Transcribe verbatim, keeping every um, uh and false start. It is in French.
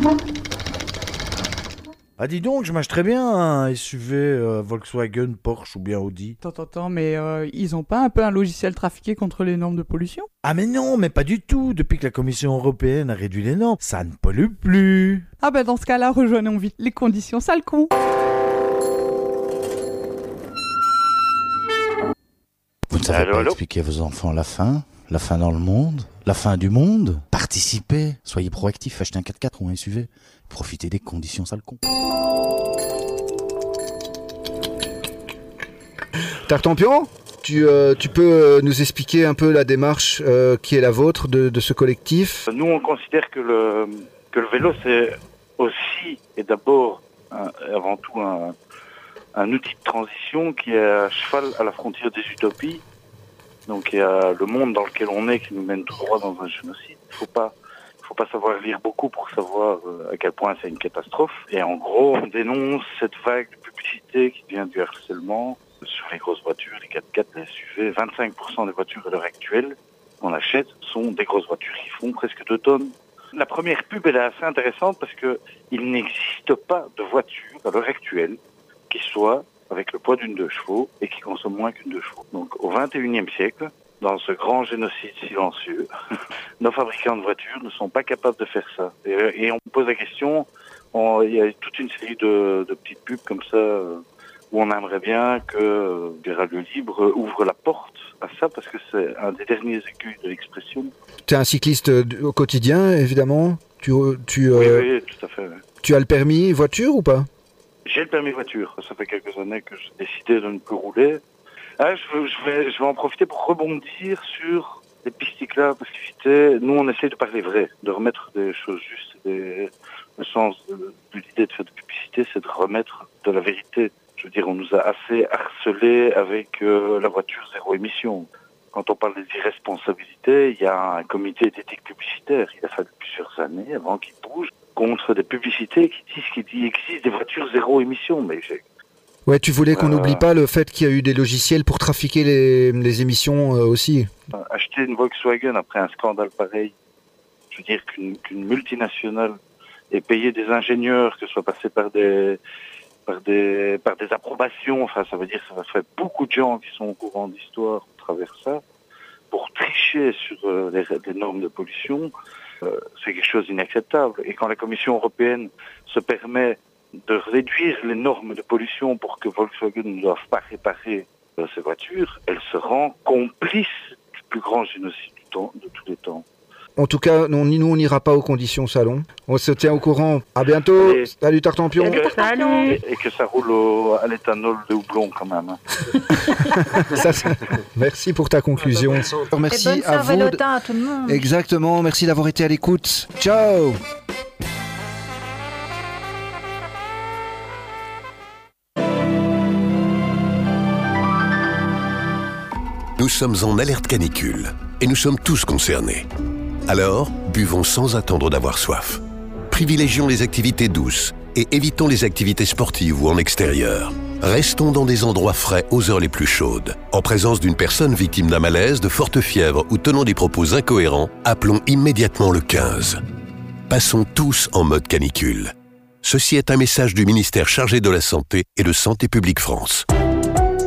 Ah dis donc, je m'achèterais bien un S U V euh, Volkswagen, Porsche ou bien Audi. Attends, attends, mais euh, ils ont pas un peu un logiciel trafiqué contre les normes de pollution? Ah mais non, mais pas du tout. Depuis que la Commission européenne a réduit les normes, ça ne pollue plus. Ah bah dans ce cas-là, rejoignons vite les conditions sale con. Vous ne savez Allô, pas allô expliquer à vos enfants la faim, la faim dans le monde, la fin du monde. Participez, soyez proactifs, achetez un quatre-quatre ou un S U V. Profitez des conditions sale con. Tartampion, tu, euh, tu peux nous expliquer un peu la démarche euh, qui est la vôtre de, de ce collectif? Nous, on considère que le, que le vélo, c'est aussi et d'abord, un, avant tout, un, un outil de transition qui est à cheval à la frontière des utopies. Donc, il y a le monde dans lequel on est qui nous mène tout droit dans un génocide. Il faut pas, faut pas savoir lire beaucoup pour savoir à quel point c'est une catastrophe. Et en gros, on dénonce cette vague de publicité qui vient du harcèlement sur les grosses voitures, les quatre-quatre, les S U V. vingt-cinq pour cent des voitures à l'heure actuelle qu'on achète sont des grosses voitures qui font presque deux tonnes. La première pub, elle est assez intéressante parce que il n'existe pas de voiture à l'heure actuelle qui soit avec le poids d'une deux chevaux et qui consomme moins qu'une deux chevaux. Donc au vingt et unième siècle, dans ce grand génocide silencieux, nos fabricants de voitures ne sont pas capables de faire ça. Et, et on pose la question, on, il y a toute une série de, de petites pubs comme ça euh, où on aimerait bien que euh, les radios libres ouvrent la porte à ça parce que c'est un des derniers écueils de l'expression. Tu es un cycliste au quotidien, évidemment. Tu, tu, Oui, euh, oui, tout à fait. Ouais. Tu as le permis voiture ou pas? J'ai le permis voiture. Ça fait quelques années que j'ai décidé de ne plus rouler. Ah, je, veux, je, vais, je vais en profiter pour rebondir sur les pistes cyclables parce que nous, on essaie de parler vrai, de remettre des choses justes. Des, le sens de, de l'idée de faire de publicité, c'est de remettre de la vérité. Je veux dire, on nous a assez harcelés avec euh, la voiture zéro émission. Quand on parle des irresponsabilités, il y a un comité d'éthique publicitaire. Il a fallu plusieurs années avant qu'il bouge contre des publicités qui disent qu'il existe des voitures zéro émission. Mais j'ai... Ouais, tu voulais qu'on euh... n'oublie pas le fait qu'il y a eu des logiciels pour trafiquer les, les émissions euh, aussi. Acheter une Volkswagen après un scandale pareil, je veux dire qu'une, qu'une multinationale ait payé des ingénieurs, que ce soit passé par des... par des par des approbations, enfin ça veut dire que ça fait beaucoup de gens qui sont au courant d'histoire à travers ça, pour tricher sur euh, les, les normes de pollution, euh, c'est quelque chose d'inacceptable. Et quand la Commission européenne se permet de réduire les normes de pollution pour que Volkswagen ne doive pas réparer euh, ses voitures, elle se rend complice du plus grand génocide du temps, de tous les temps. En tout cas, non, nous, on n'ira pas aux conditions salon. On se tient au courant. À bientôt. Allez. Salut Tartampion. Et que, Salut. et, et que ça roule au, à l'éthanol de houblon quand même. Hein. Ça, ça... Merci pour ta conclusion. Merci Et bonne à vous. Saint-Valentin à tout le monde. Exactement. Merci d'avoir été à l'écoute. Ciao. Nous sommes en alerte canicule et nous sommes tous concernés. Alors, buvons sans attendre d'avoir soif. Privilégions les activités douces et évitons les activités sportives ou en extérieur. Restons dans des endroits frais aux heures les plus chaudes. En présence d'une personne victime d'un malaise, de forte fièvre ou tenant des propos incohérents, appelons immédiatement le quinze. Passons tous en mode canicule. Ceci est un message du ministère chargé de la Santé et de Santé publique France.